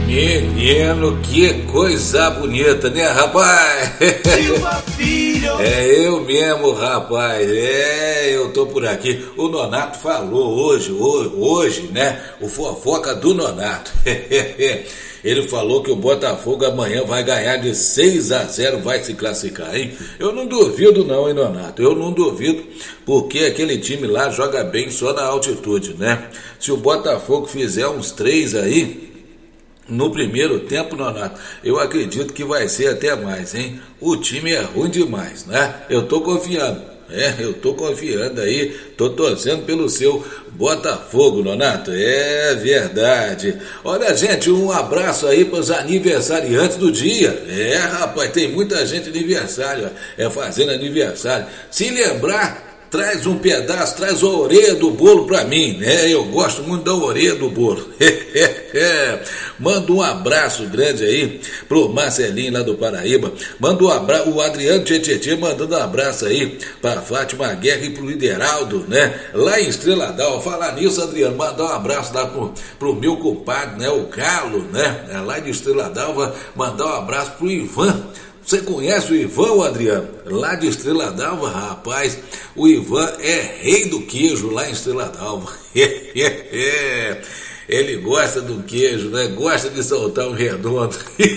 Menino, que coisa bonita, né, rapaz? Silva Filho. É eu mesmo, rapaz. Eu tô por aqui. O Nonato falou hoje, né? O fofoca do Nonato. Ele falou que o Botafogo amanhã vai ganhar de 6-0, vai se classificar, hein? Eu não duvido não, hein, Nonato? Eu não duvido, porque aquele time lá joga bem só na altitude, né? Se o Botafogo fizer uns 3 aí no primeiro tempo, Nonato, eu acredito que vai ser até mais, hein? O time é ruim demais, né? Eu tô confiando. Eu tô confiando aí, tô torcendo pelo seu Botafogo, Nonato, é verdade. Olha, gente, um abraço aí para os aniversariantes do dia. Rapaz, tem muita gente aniversário, fazendo aniversário. Se lembrar, traz um pedaço, traz a orelha do bolo pra mim, né? Eu gosto muito da orelha do bolo. Manda um abraço grande aí pro Marcelinho lá do Paraíba. Manda um abraço, o Adriano Tietê mandando um abraço aí pra Fátima Guerra e pro Lideraldo, né? Lá em Estrela d'Alva. Falar nisso, Adriano, mandar um abraço lá pro meu compadre, né? O Galo, né? Lá de Estrela d'Alva, mandar um abraço pro Ivan. Você conhece o Ivan, Adriano? Lá de Estrela d'Alva, rapaz, o Ivan é rei do queijo lá em Estrela d'Alva. Ele gosta do queijo, né? Gosta de soltar um redondo.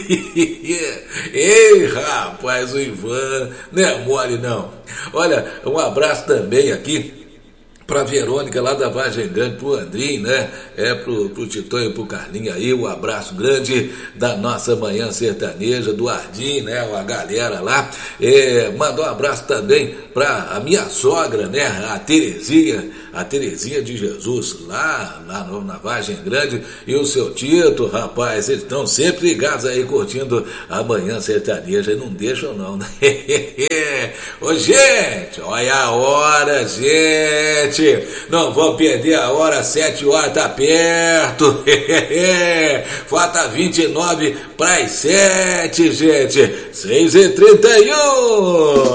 Ei, rapaz, o Ivan não é mole, não. Olha, um abraço também aqui pra Verônica lá da Vargem Grande, pro Andrinho, né? Pro Titão e pro Carlinho aí, um abraço grande da nossa manhã sertaneja, do Ardim, né? A galera lá. Mandou um abraço também pra a minha sogra, né? A Terezinha de Jesus, lá na Vargem Grande, e o seu Tito, rapaz, eles estão sempre ligados aí, curtindo a manhã sertaneja, e não deixam não, né? Ô, gente, olha a hora, gente. Não vamos perder a hora, 7 horas tá perto. Falta 29 para as 7, gente. 6h31.